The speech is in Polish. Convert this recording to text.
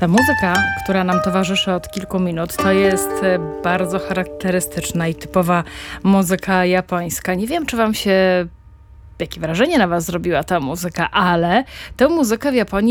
Ta muzyka, która nam towarzyszy od kilku minut, to jest bardzo charakterystyczna i typowa muzyka japońska. Nie wiem, czy wam się, jakie wrażenie na was zrobiła ta muzyka, ale tę muzykę w Japonii